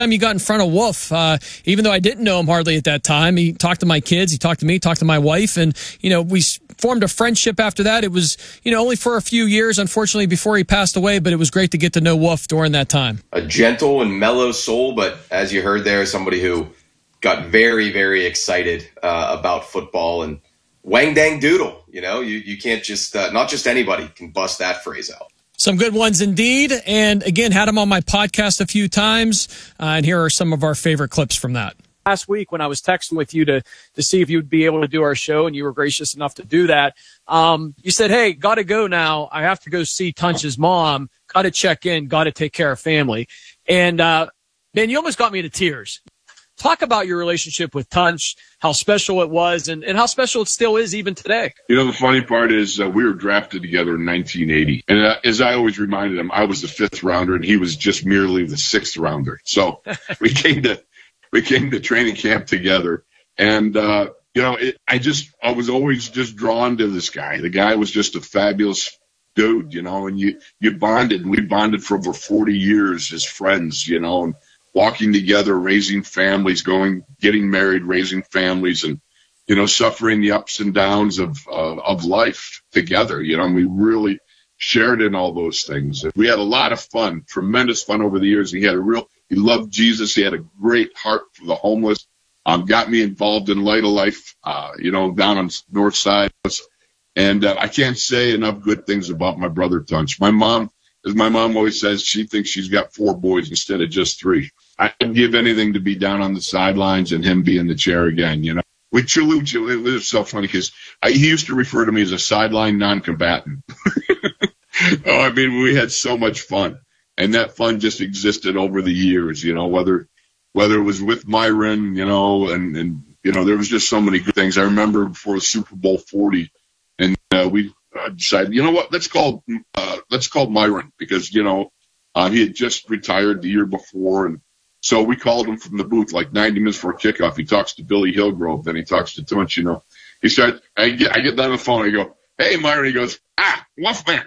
time you got in front of Wolf, even though I didn't know him hardly at that time. He talked to my kids, he talked to me, talked to my wife, and, we formed a friendship after that. It was, only for a few years, unfortunately, before he passed away, but it was great to get to know Wolf during that time. A gentle and mellow soul, but as you heard there, somebody who got very, very excited about football and wang dang doodle. You can't just, not just anybody can bust that phrase out. Some good ones indeed. And again, had him on my podcast a few times. And here are some of our favorite clips from that. Last week when I was texting with you to see if you'd be able to do our show, and you were gracious enough to do that, you said, hey, got to go now. I have to go see Tunch's mom. Got to check in. Got to take care of family. And, man, you almost got me to tears. Talk about your relationship with Tunch, how special it was, and how special it still is even today. The funny part is we were drafted together in 1980. And as I always reminded him, I was the 5th rounder, and he was just merely the 6th rounder. So we came to training camp together. And, I was always just drawn to this guy. The guy was just a fabulous dude, and you bonded. And we bonded for over 40 years as friends, and walking together, raising families, getting married, raising families, and, suffering the ups and downs of life together. And we really shared in all those things. We had a lot of fun, tremendous fun over the years. He loved Jesus. He had a great heart for the homeless. Got me involved in Light of Life, down on North Side. And I can't say enough good things about my brother Tunch. My mom, as my mom always says, she thinks she's got 4 boys instead of just 3. I'd give anything to be down on the sidelines and him be in the chair again, We truly, it was so funny because he used to refer to me as a sideline non-combatant. We had so much fun. And that fun just existed over the years, whether it was with Myron, and there was just so many good things. I remember before the Super Bowl 40, and we decided, let's call Myron because, he had just retired the year before. And so we called him from the booth like 90 minutes before kickoff. He talks to Billy Hillgrove, then he talks to Tunch, He started, I get down the phone, I go, hey, Myron, he goes, Wolfman,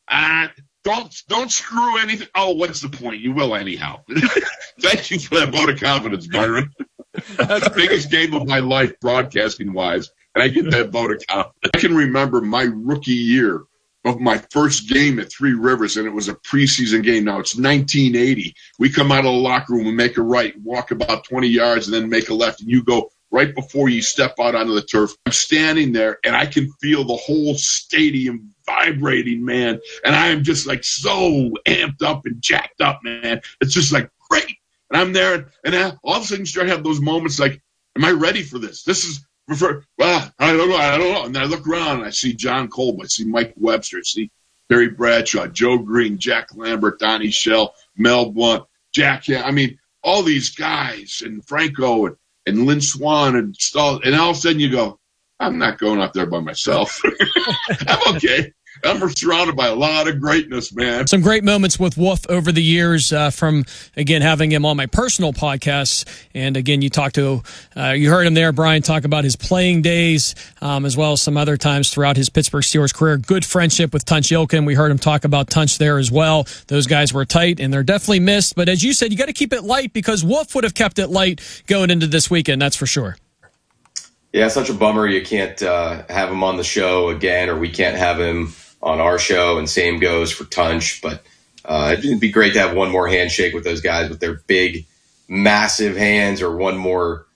don't screw anything. Oh, what's the point? You will anyhow. Thank you for that vote of confidence, Myron. That's the biggest game of my life, broadcasting-wise, and I get that vote of confidence. I can remember my rookie year of my first game at Three Rivers, and it was a preseason game. Now, it's 1980. We come out of the locker room and make a right, walk about 20 yards, and then make a left, and you go right before you step out onto the turf. I'm standing there, and I can feel the whole stadium vibrating, man, and I am just like so amped up and jacked up, man. It's just like great. And I'm there, and all of a sudden you start having those moments like, am I ready for this? This is, I don't know. And I look around, and I see John Colby, I see Mike Webster, I see Terry Bradshaw, Joe Green, Jack Lambert, Donnie Shell, Mel Blount, Jack, all these guys, and Franco, and Lynn Swan, and Stahl, and all of a sudden you go, I'm not going out there by myself. I'm okay. I'm surrounded by a lot of greatness, man. Some great moments with Wolf over the years from, again, having him on my personal podcasts. And, again, you heard him there, Brian, talk about his playing days as well as some other times throughout his Pittsburgh Steelers career. Good friendship with Tunch Ilkin. We heard him talk about Tunch there as well. Those guys were tight, and they're definitely missed. But as you said, you got to keep it light because Wolf would have kept it light going into this weekend, that's for sure. Yeah, such a bummer you can't have him on the show again, or we can't have him on our show, and same goes for Tunch. But it'd be great to have one more handshake with those guys with their big, massive hands, or one more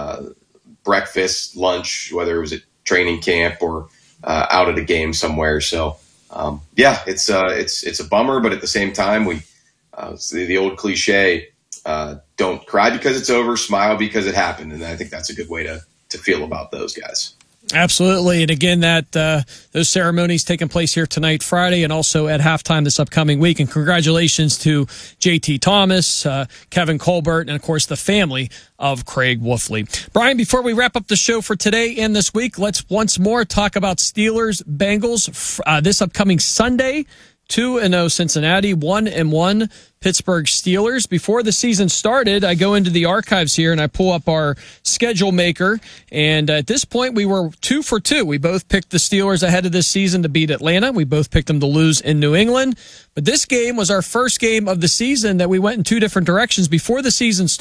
breakfast, lunch, whether it was at training camp or out at a game somewhere. So, it's a bummer, but at the same time, it's the old cliche, don't cry because it's over, smile because it happened. And I think that's a good way to feel about those guys. Absolutely. And again, those ceremonies taking place here tonight, Friday, and also at halftime this upcoming week. And congratulations to JT Thomas, Kevin Colbert, and of course the family of Craig Wolfley. Brian, before we wrap up the show for today and this week, let's once more talk about Steelers Bengals this upcoming Sunday. 2-0 Cincinnati, 1-1 Pittsburgh Steelers. Before the season started, I go into the archives here and I pull up our schedule maker. And at this point, we were 2 for 2. We both picked the Steelers ahead of this season to beat Atlanta. We both picked them to lose in New England. But this game was our first game of the season that we went in 2 different directions before the season started.